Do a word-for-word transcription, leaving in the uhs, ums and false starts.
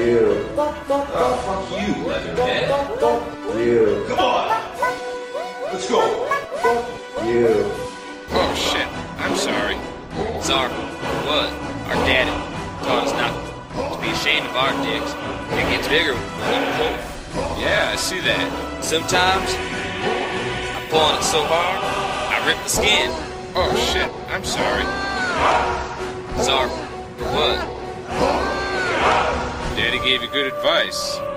Yeah. Oh, fuck you, Leatherhead. Yeah. Come on. Let's go. Yeah. Oh shit, I'm sorry. Czar, what? Our daddy taught us not to be ashamed of our dicks. It gets bigger when you pull. Yeah, I see that. Sometimes I'm pulling it so hard, I rip the skin. Oh shit, I'm sorry. Czar, for what? Daddy gave you good advice.